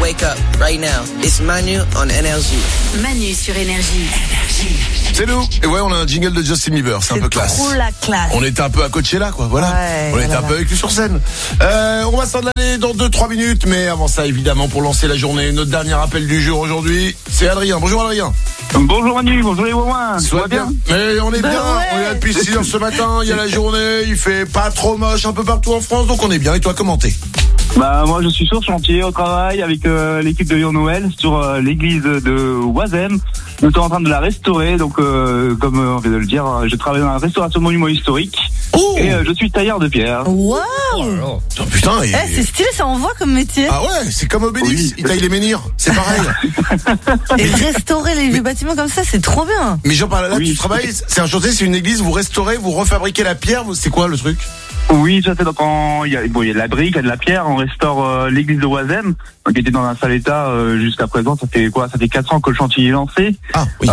wake up right now. It's Manu on Énergie. Manu sur Énergie. C'est nous. Et ouais, on a un jingle de Justin Bieber, c'est un peu classe. Trop la classe. On était un peu à Coachella, quoi, voilà. Ouais, on était voilà. un peu avec lui sur scène. On va s'en aller dans 2-3 minutes, mais avant ça, évidemment, pour lancer la journée, notre dernier appel du jour aujourd'hui, c'est Adrien. Bonjour Adrien. Bonjour Manu, bonjour les Wouin. Soit bien. Mais on est bien, on est là depuis 6h ce matin, il y a la journée, il fait pas trop moche un peu partout en France, donc on est bien. Et toi, comment t'es ? Bah moi je suis sur chantier au travail avec l'équipe de Lyon Noël sur l'église de Oisem. Nous sommes en train de la restaurer, donc comme on vient de le dire, je travaille dans la restauration de monuments historiques. Oh Et je suis tailleur de pierre. Waouh. Oh, putain, et... C'est stylé, ça envoie comme métier. Ah ouais, c'est comme Obélix, Oui. il taille les menhirs, c'est pareil. Et restaurer les vieux bâtiments comme ça, c'est trop bien. Mais j'en parle là, Oui. tu travailles, c'est un chantier, c'est une église, vous restaurez, vous refabriquez la pierre, c'est quoi le truc ? Oui, ça c'est donc il y a de la brique, il y a de la pierre, on restaure l'église de Oisem, qui était dans un sale état jusqu'à présent. Ça fait 4 ans que le chantier est lancé. Ah oui.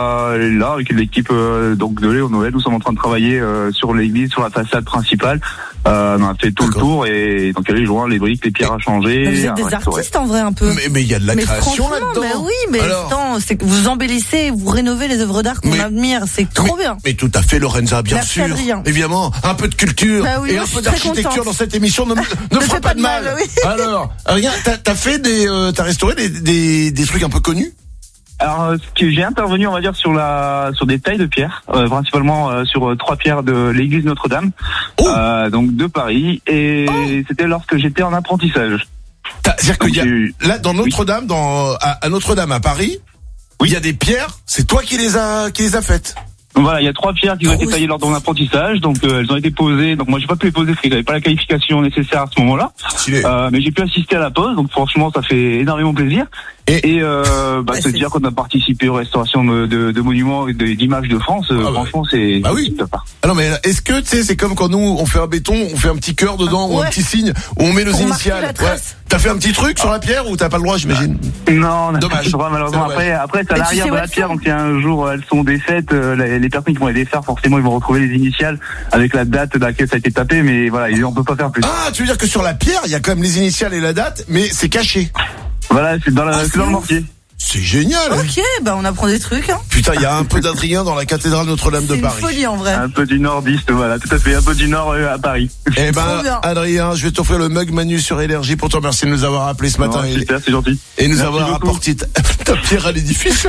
Là avec l'équipe donc de Léon Noël, nous sommes en train de travailler sur l'église, sur la façade principale. On a fait tout le tour et donc il y a les joints, les briques, les pierres à changer. Vous êtes des à restaurer. artistes en vrai un peu. Mais il y a de la création franchement, là-dedans. mais oui, mais Alors, attends, c'est que vous embellissez, vous rénovez les œuvres d'art qu'on Mais- admire, c'est trop bien. Mais tout à fait, Lorenza, bien Merci, sûr. Adrien. Évidemment, un peu de culture Bah oui, et moi, un je peu suis très d'architecture contente. dans cette émission ne fera fait pas de mal. oui. Alors, Adrien, t'as fait t'as restauré des trucs un peu connus ? Alors, j'ai intervenu, on va dire, sur des tailles de pierre, principalement sur 3 pierres de l'église Notre-Dame, Oh. donc de Paris, et c'était lorsque j'étais en apprentissage. C'est-à-dire qu'il y a, Donc, là, dans Notre-Dame, à Notre-Dame à Paris, Oui. il y a des pierres, c'est toi qui les as faites. Donc voilà, il y a 3 pierres qui ont Oh, été oui. taillées lors de mon apprentissage, donc elles ont été posées. Donc moi j'ai pas pu les poser parce que j'avais pas la qualification nécessaire à ce moment-là. Stylé. Mais j'ai pu assister à la pose, donc franchement ça fait énormément plaisir. Et- Et se c'est- dire qu'on a participé aux restaurations de monuments et d'images de France, bah. franchement c'est Bah oui. c'est top. Ah non, mais est-ce que, tu sais, c'est comme quand nous, on fait un béton, on fait un petit cœur dedans, ou un Ouais. petit signe, où on met nos Pour marquer initiales. la trace. T'as fait un petit truc sur la pierre ou t'as pas le droit, j'imagine? Non, on a Dommage. pas le droit, malheureusement. C'est dommage. Après c'est à Mais tu l'arrière sais de où la elles pierre, sont donc si un jour elles sont défaites, les personnes qui vont les défaire, forcément ils vont retrouver les initiales avec la date à laquelle ça a été tapé, mais voilà, on peut pas faire plus. Ah, tu veux dire que sur la pierre, il y a quand même les initiales et la date, mais c'est caché. Voilà, c'est dans c'est le ouf. mortier. C'est génial. Ok, bah on apprend des trucs. Hein. Putain, il y a un peu d'Adrien dans la cathédrale Notre-Dame de C'est une Paris. folie en vrai. Un peu du nordiste, voilà, tout à fait, un peu du nord à Paris. Eh Trop ben, bien. Adrien, je vais t'offrir le mug Manu sur Énergie pour te remercier de nous avoir appelé ce matin Non, et super, c'est gentil. nous Merci avoir beaucoup. apporté ta pierre à l'édifice.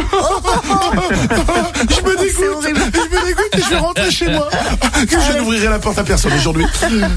Je me C'est horrible. dégoûte et je vais rentrer chez moi. Je n'ouvrirai la porte à personne aujourd'hui.